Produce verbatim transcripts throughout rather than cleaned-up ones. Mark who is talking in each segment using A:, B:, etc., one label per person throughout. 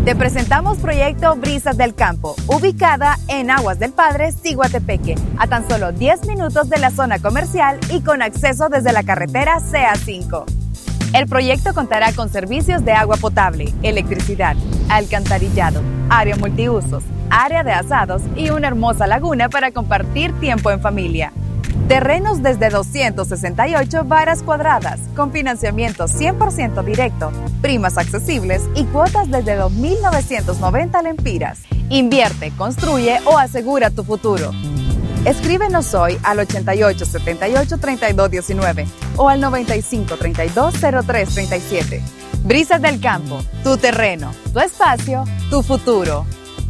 A: Te presentamos Proyecto Brisas del Campo, ubicada en Aguas del Padre, Ciguatepeque, a tan solo diez minutos de la zona comercial y con acceso desde la carretera C A cinco. El proyecto contará con servicios de agua potable, electricidad, alcantarillado, área multiusos, área de asados y una hermosa laguna para compartir tiempo en familia. Terrenos desde doscientas sesenta y ocho varas cuadradas, con financiamiento cien por ciento directo, primas accesibles y cuotas desde dos mil novecientos noventa lempiras. Invierte, construye o asegura tu futuro. Escríbenos hoy al ochenta y ocho setenta y ocho treinta y dos diecinueve o al noventa y cinco treinta y dos cero tres treinta y siete. Brisas del Campo, tu terreno, tu espacio, tu futuro.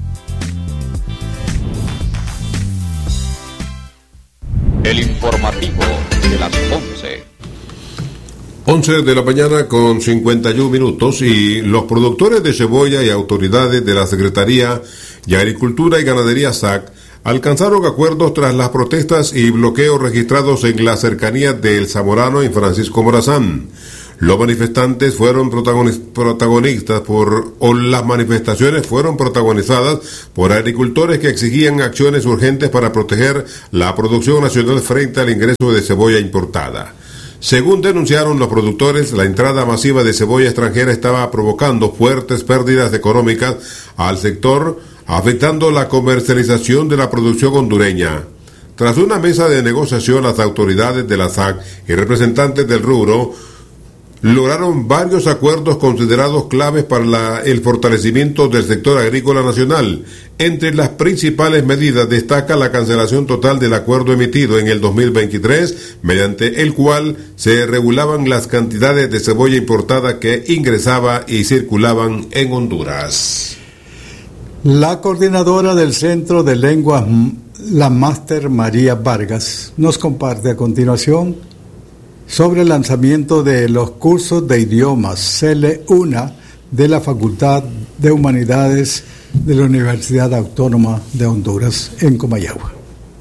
B: El informativo de las once.
C: once de la mañana con cincuenta y un minutos y los productores de cebolla y autoridades de la Secretaría de Agricultura y Ganadería S A C alcanzaron acuerdos tras las protestas y bloqueos registrados en las cercanías de El Zamorano y Francisco Morazán. Los manifestantes fueron protagonistas por, o las manifestaciones fueron protagonizadas por agricultores que exigían acciones urgentes para proteger la producción nacional frente al ingreso de cebolla importada. Según denunciaron los productores, la entrada masiva de cebolla extranjera estaba provocando fuertes pérdidas económicas al sector, afectando la comercialización de la producción hondureña. Tras una mesa de negociación, las autoridades de la S A C y representantes del rubro lograron varios acuerdos considerados claves para la, el fortalecimiento del sector agrícola nacional. Entre las principales medidas destaca la cancelación total del acuerdo emitido en el dos mil veintitrés, mediante el cual se regulaban las cantidades de cebolla importada que ingresaba y circulaban en Honduras.
D: La coordinadora del Centro de Lenguas, la máster María Vargas, nos comparte a continuación sobre el lanzamiento de los cursos de idiomas C L U N A de la Facultad de Humanidades de la Universidad Autónoma de Honduras en Comayagua.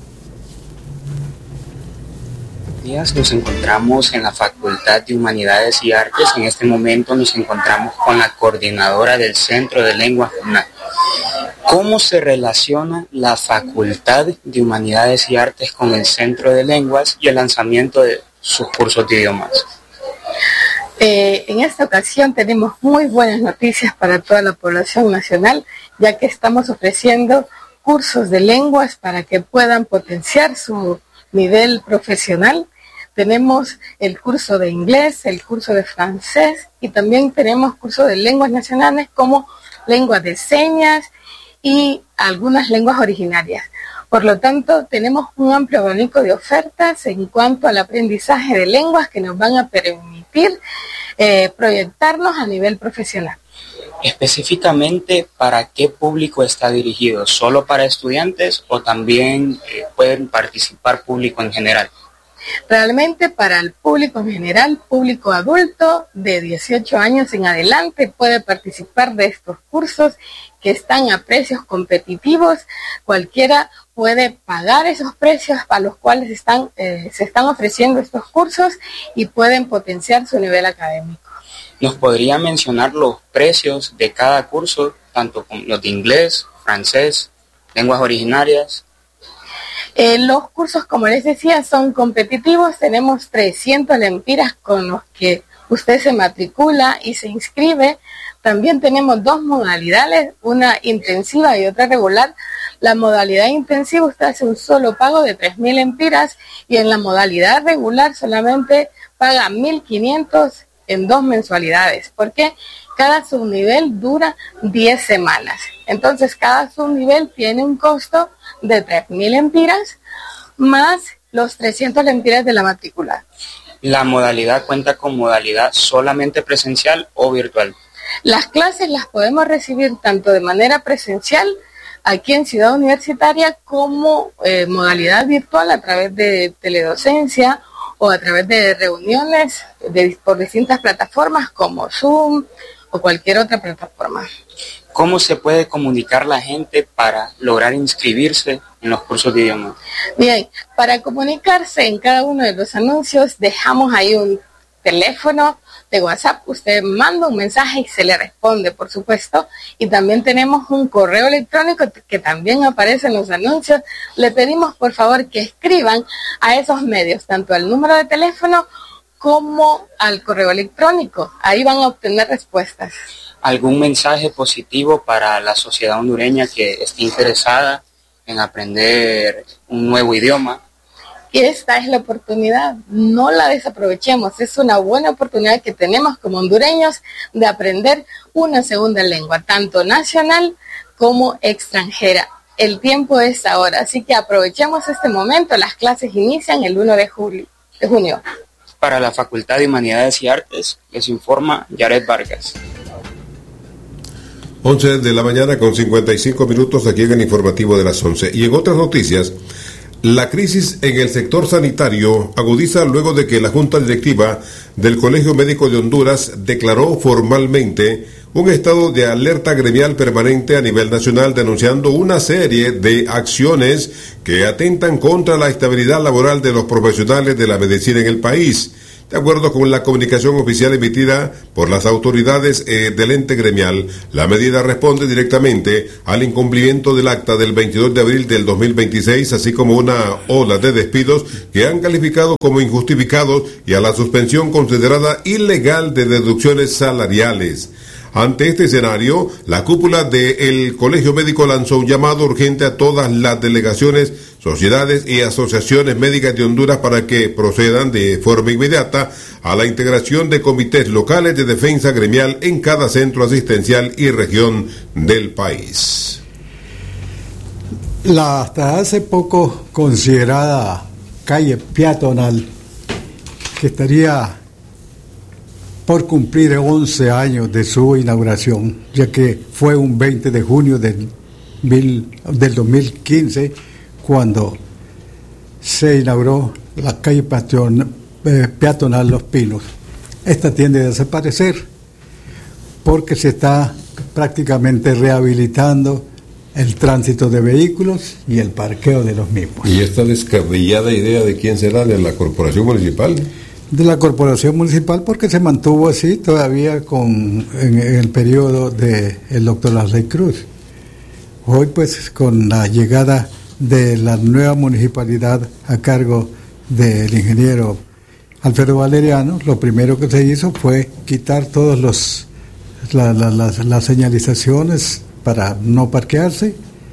E: Días nos encontramos en la Facultad de Humanidades y Artes. En este momento nos encontramos con la coordinadora del Centro de Lenguas U N A. ¿Cómo se relaciona la Facultad de Humanidades y Artes con el Centro de Lenguas y el lanzamiento de sus cursos de idiomas?
F: Eh, en esta ocasión tenemos muy buenas noticias para toda la población nacional, ya que estamos ofreciendo cursos de lenguas para que puedan potenciar su nivel profesional. Tenemos el curso de inglés, el curso de francés y también tenemos cursos de lenguas nacionales como lenguas de señas y algunas lenguas originarias. Por lo tanto, tenemos un amplio abanico de ofertas en cuanto al aprendizaje de lenguas que nos van a permitir eh, proyectarnos a nivel profesional.
E: Específicamente, ¿para qué público está dirigido? ¿Solo para estudiantes o también eh, pueden participar público en general?
F: Realmente para el público en general, público adulto de dieciocho años en adelante puede participar de estos cursos que están a precios competitivos. Cualquiera puede pagar esos precios a los cuales están, eh, se están ofreciendo estos cursos y pueden potenciar su nivel académico.
E: ¿Nos podría mencionar los precios de cada curso, tanto con los de inglés, francés, lenguas originarias?
F: Eh, los cursos, como les decía, son competitivos. Tenemos trescientas lempiras con los que usted se matricula y se inscribe. También tenemos dos modalidades, una intensiva y otra regular. La modalidad intensiva usted hace un solo pago de tres mil lempiras y en la modalidad regular solamente paga mil quinientos en dos mensualidades, porque cada subnivel dura diez semanas. Entonces, cada subnivel tiene un costo de tres mil lempiras más los trescientas lempiras de la matrícula.
E: ¿La modalidad cuenta con modalidad solamente presencial o virtual?
F: Las clases las podemos recibir tanto de manera presencial aquí en Ciudad Universitaria como eh, modalidad virtual a través de teledocencia o a través de reuniones de, por distintas plataformas como Zoom o cualquier otra plataforma.
E: ¿Cómo se puede comunicar la gente para lograr inscribirse en los cursos de idioma?
F: Bien, para comunicarse en cada uno de los anuncios dejamos ahí un teléfono de WhatsApp. Usted manda un mensaje y se le responde, por supuesto. Y también tenemos un correo electrónico que también aparece en los anuncios. Le pedimos, por favor, que escriban a esos medios, tanto al número de teléfono como al correo electrónico. Ahí van a obtener respuestas.
E: ¿Algún mensaje positivo para la sociedad hondureña que esté interesada en aprender un nuevo idioma?
F: Esta es la oportunidad, no la desaprovechemos. Es una buena oportunidad que tenemos como hondureños de aprender una segunda lengua, tanto nacional como extranjera. El tiempo es ahora, así que aprovechemos este momento. Las clases inician el primero de julio, de junio.
E: Para la Facultad de Humanidades y Artes, les informa Yaret Vargas.
C: once de la mañana con cincuenta y cinco minutos aquí en el informativo de las once. Y en otras noticias, la crisis en el sector sanitario agudiza luego de que la Junta Directiva del Colegio Médico de Honduras declaró formalmente un estado de alerta gremial permanente a nivel nacional, denunciando una serie de acciones que atentan contra la estabilidad laboral de los profesionales de la medicina en el país. De acuerdo con la comunicación oficial emitida por las autoridades eh, del ente gremial, la medida responde directamente al incumplimiento del acta del veintidós de abril del dos mil veintiséis, así como una ola de despidos que han calificado como injustificados y a la suspensión considerada ilegal de deducciones salariales. Ante este escenario, la cúpula del Colegio Médico lanzó un llamado urgente a todas las delegaciones, sociedades y asociaciones médicas de Honduras para que procedan de forma inmediata a la integración de comités locales de defensa gremial en cada centro asistencial y región del país.
D: La hasta hace poco considerada calle peatonal, que estaría por cumplir once años de su inauguración, ya que fue un veinte de junio del, mil, del dos mil quince cuando se inauguró la calle peatonal, eh, peatonal Los Pinos. Esta tiende a desaparecer porque se está prácticamente rehabilitando el tránsito de vehículos y el parqueo de los mismos.
C: ¿Y esta descabellada idea de quién será? ¿De la corporación municipal?
D: De la corporación municipal, porque se mantuvo así todavía con en, en el periodo del doctor Lasley Cruz. Hoy, pues, con la llegada de la nueva municipalidad a cargo del ingeniero Alfredo Valeriano, lo primero que se hizo fue quitar todas los la, la, las, las señalizaciones para no parquearse.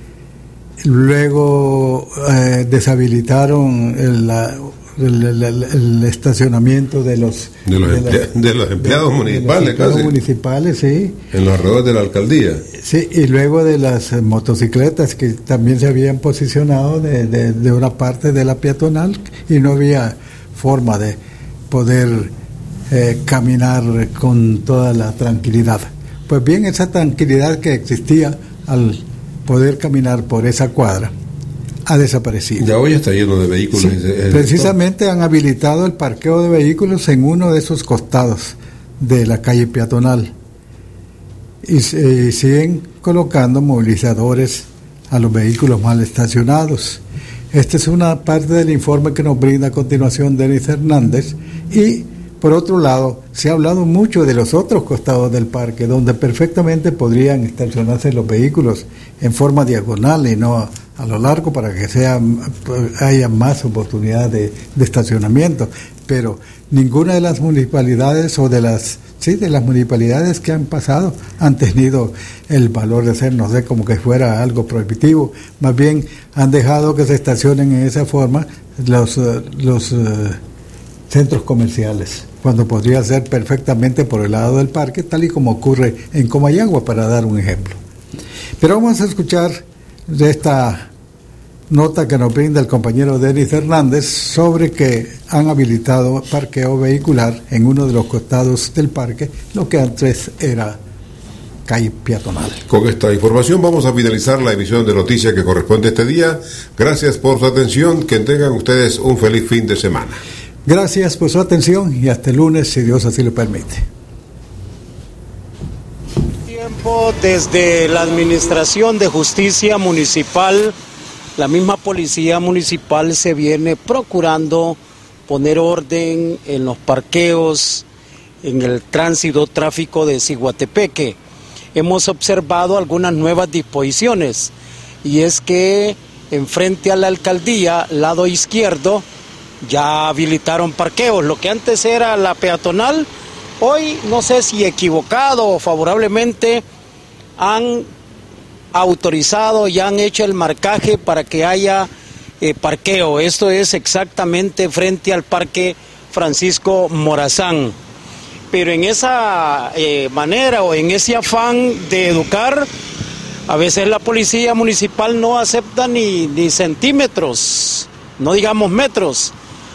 D: Luego eh, deshabilitaron el, la, el, el, el, el estacionamiento de los
C: de los, de emplea, la, de los empleados de, municipales, de los empleados casi
D: municipales, sí,
C: en los alrededores de la alcaldía.
D: Sí, y luego de las motocicletas que también se habían posicionado de, de, de una parte de la peatonal y no había forma de poder eh, caminar con toda la tranquilidad. Pues bien, esa tranquilidad que existía al poder caminar por esa cuadra ha desaparecido.
C: Ya hoy está lleno de vehículos.
D: Sí, precisamente han habilitado el parqueo de vehículos en uno de esos costados de la calle peatonal y eh, siguen colocando movilizadores a los vehículos mal estacionados. Esta es una parte del informe que nos brinda a continuación Denis Hernández. Y por otro lado, se ha hablado mucho de los otros costados del parque, donde perfectamente podrían estacionarse los vehículos en forma diagonal y no a, a lo largo, para que sea haya más oportunidad de, de estacionamiento. Pero ninguna de las municipalidades o de las sí de las municipalidades que han pasado han tenido el valor de hacer, no sé, como que fuera algo prohibitivo. Más bien han dejado que se estacionen en esa forma los los uh, centros comerciales, cuando podría ser perfectamente por el lado del parque, tal y como ocurre en Comayagua, para dar un ejemplo. Pero vamos a escuchar de esta nota que nos brinda el compañero Denis Hernández sobre que han habilitado parqueo vehicular en uno de los costados del parque, lo que antes era calle peatonal.
C: Con esta información vamos a finalizar la emisión de noticias que corresponde este día. Gracias por su atención, que tengan ustedes un feliz fin de semana.
D: Gracias por su atención y hasta el lunes, si Dios así lo permite.
G: Tiempo desde la Administración de Justicia Municipal, la misma Policía Municipal se viene procurando poner orden en los parqueos en el tránsito tráfico de Ciguatepeque. Hemos observado algunas nuevas disposiciones, y es que enfrente a la alcaldía, lado izquierdo, ya habilitaron parqueos. Lo que antes era la peatonal, hoy no sé si equivocado o favorablemente han autorizado y han hecho el marcaje para que haya eh, parqueo. Esto es exactamente frente al Parque Francisco Morazán. Pero en esa eh, manera o en ese afán de educar, a veces la policía municipal no acepta ni, ni centímetros, no digamos metros.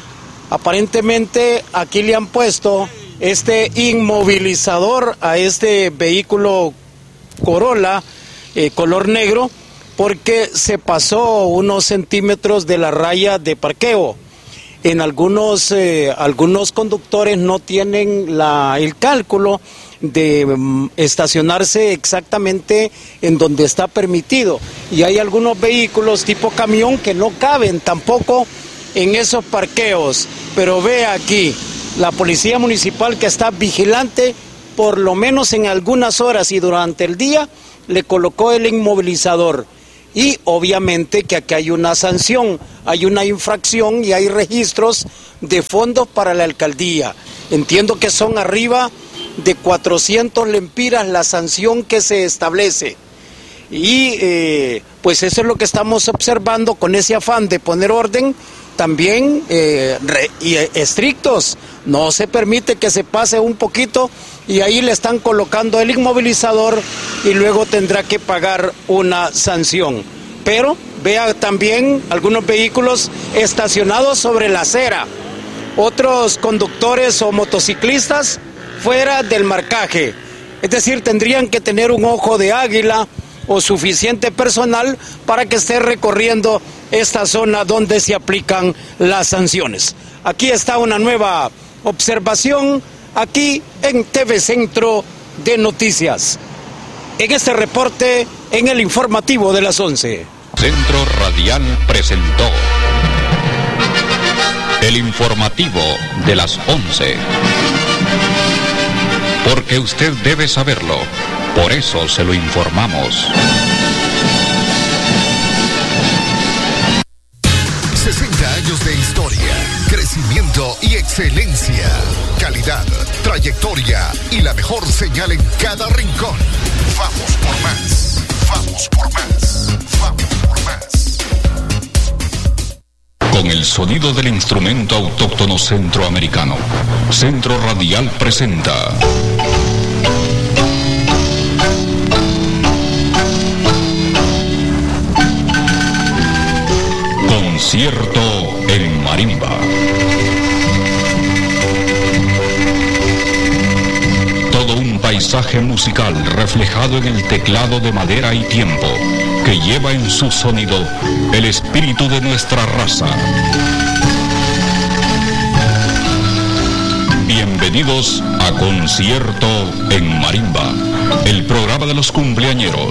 G: Aparentemente aquí le han puesto este inmovilizador a este vehículo Corolla eh, color negro, porque se pasó unos centímetros de la raya de parqueo. En algunos, eh, algunos conductores no tienen la, el cálculo de um, estacionarse exactamente en donde está permitido, y hay algunos vehículos tipo camión que no caben tampoco en esos parqueos. Pero ve aquí, la policía municipal que está vigilante, por lo menos en algunas horas y durante el día, le colocó el inmovilizador. Y obviamente que aquí hay una sanción, hay una infracción y hay registros de fondos para la alcaldía. Entiendo que son arriba de cuatrocientos lempiras la sanción que se establece. Y eh, pues eso es lo que estamos observando con ese afán de poner orden, también eh, re, y estrictos. No se permite que se pase un poquito y ahí le están colocando el inmovilizador y luego tendrá que pagar una sanción. Pero vea también algunos vehículos estacionados sobre la acera, otros conductores o motociclistas fuera del marcaje. Es decir, tendrían que tener un ojo de águila o suficiente personal para que esté recorriendo esta zona donde se aplican las sanciones. Aquí está una nueva observación, aquí en T V Centro de Noticias. En este reporte, en el informativo de las once.
B: Centro Radial presentó el informativo de las once. Porque usted debe saberlo, por eso se lo informamos.
H: sesenta años de historia, crecimiento y excelencia, calidad, trayectoria y la mejor señal en cada rincón. Vamos por más, vamos por más, vamos por más.
B: Con el sonido del instrumento autóctono centroamericano, Centro Radial presenta Concierto en Marimba. Todo un paisaje musical reflejado en el teclado de madera y tiempo, que lleva en su sonido el espíritu de nuestra raza. Bienvenidos a Concierto en Marimba, el programa de los cumpleañeros.